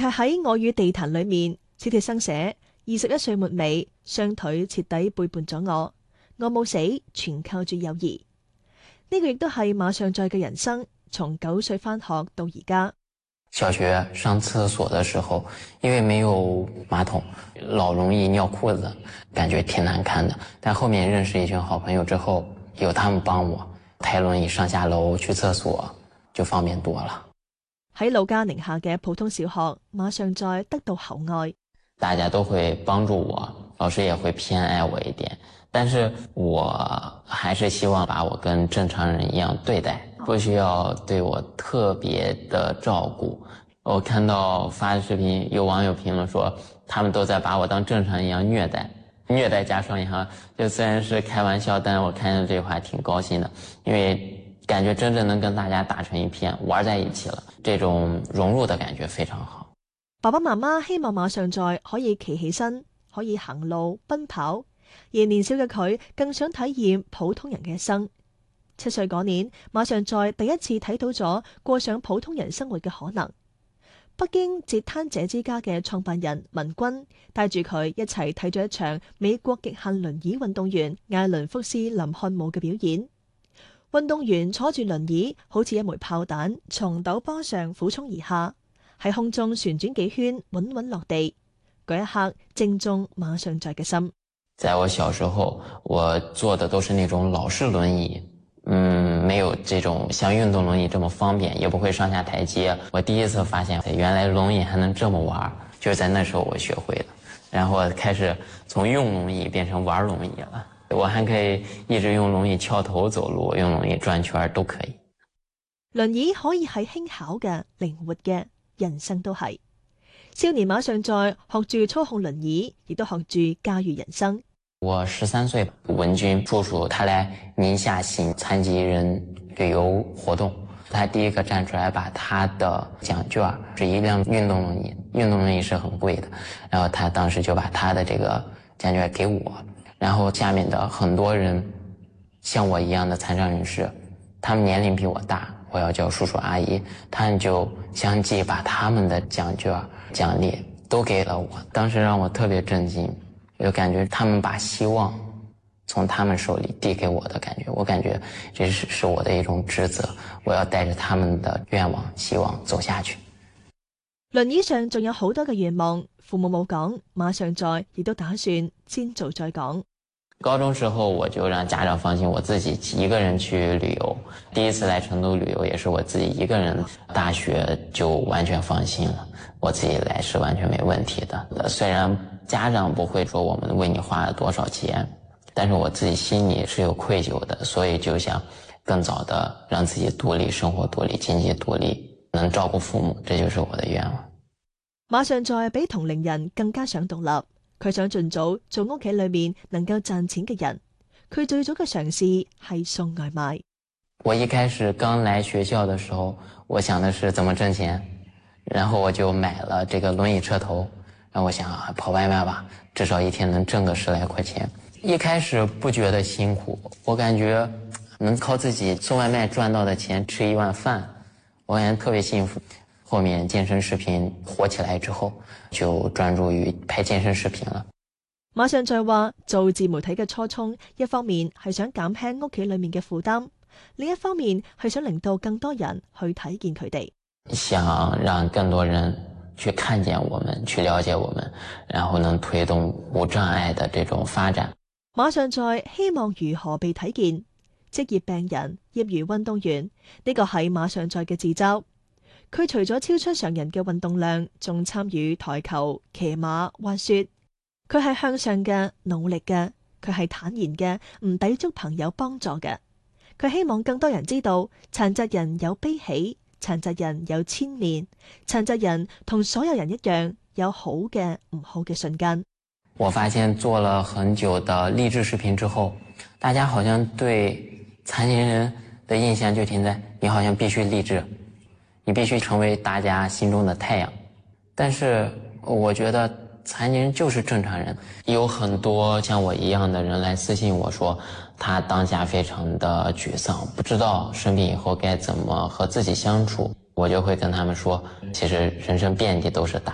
係喺我與地壇裏面，史鐵生寫21歲末尾，雙腿徹底背叛咗我冇死，全靠住友誼。呢個亦都係馬上在嘅人生，從9歲返學到而家。 小學上廁所的時候，因為沒有馬桶，老容易尿褲子，感覺挺難看的。但後面認識一群好朋友之後，有他們幫我，抬輪椅上下樓去廁所就方便多了。 喺老家寧夏嘅普通小學，馬上在得到厚愛， 大家都會幫助我，老師也會偏愛我一點，但是我還是希望把我跟正常人一樣對待，不需要對我特別的照顧。我看到發的視頻，有網友評論說他們都在把我當正常人一樣虐待加雙引號，就雖然是開玩笑，但我看到這句話挺高興的，因為感覺真正能跟大家打成一片，玩在一起了，這種融入的感覺非常好。 爸爸媽媽希望馬上在可以企起身，可以行路奔跑，而年少嘅佢更想體驗普通人嘅一生。7歲嗰年，馬上在第一次睇到咗過上普通人生活嘅可能。北京截灘者之家嘅創辦人文君帶住佢一齊睇咗一場美國極限輪椅運動員艾倫福斯林漢姆嘅表演。運動員坐住輪椅，好似一枚炮彈，從陡坡上俯衝而下，喺空中旋轉幾圈，穩穩落地。嗰一刻正中馬上在嘅心。 在我小時候，我坐的都是那種老式輪椅，沒有這種像運動輪椅這麼方便，也不會上下台階。我第一次發現原來輪椅還能這麼玩，就是在那時候我學會了，然後開始從用輪椅變成玩輪椅了。我還可以一直用輪椅翹頭走路，用輪椅轉圈都可以。 輪椅可以係輕巧嘅、靈活嘅，人生都係。少年馬上在學住操控輪椅，亦都學住駕馭人生。 我13歲，文君叔叔他來寧夏行殘疾人旅遊活動，他第一個站出來把他的獎券是一輛運動輪椅，運動輪椅是很貴的，然後他當時就把他的這個獎券給我，然後下面的很多人像我一樣的殘障人士，他們年齡比我大，我要叫叔叔阿姨，他們就相繼把他們的獎券獎勵都給了我，當時讓我特別震驚，我就感覺他們把希望從他們手裏遞給我的感覺，我感覺這是我的一種職責，我要帶着他們的願望希望走下去。 輪椅上仲有好多嘅願望，父母冇講，馬上在亦都打算先做再講。 高中時候我就讓家長放心，我自己一個人去旅遊，第一次來成都旅遊也是我自己一個人，大學就完全放心了，我自己來是完全沒問題的。雖然家長不會說我們為你花了多少錢，但是我自己心裏是有愧疚的，所以就想更早的讓自己獨立，生活獨立，經濟獨立，能照顧父母，這就是我的願望。 馬上在比同齡人更加想獨立，佢想盡早做屋企裏面能夠賺錢嘅人。佢最早嘅嘗試係送外賣。 我一開始剛來學校的時候，我想的是怎麼掙錢，然後我就買了這個輪椅車頭，然後我想跑外賣吧，至少一天能掙個10來塊錢。一開始不覺得辛苦，我感覺能靠自己送外賣賺到的錢吃一碗飯，我感覺特別幸福。後面健身視頻火起來之後，就專注於拍健身視頻了。 馬上在話做自媒體嘅初衷，一方面係想減輕屋企裏面嘅負擔，另一方面係想令到更多人去睇見佢哋， 想讓更多人去看見我們，去了解我們，然後能推動無障礙的這種發展。 馬上在希望如何被睇見，職業病人、業餘運動員，呢個係馬上在嘅自嘲。佢除咗超出常人嘅運動量，仲參與台球、騎馬、滑雪。佢係向上嘅、努力嘅，佢係坦然嘅，唔抵觸朋友幫助嘅。佢希望更多人知道，殘疾人有悲喜，殘疾人有千面，殘疾人同所有人一樣，有好嘅、唔好嘅瞬間。 我發現做了很久的勵志視頻之後，大家好像對殘疾人的印象就停在你好像必須勵志，你必須成為大家心中的太陽。但是我覺得殘疾人就是正常人，有很多像我一樣的人來私信我說他當下非常的沮喪，不知道生病以後該怎麼和自己相處。我就會跟他們說，其實人生遍地都是大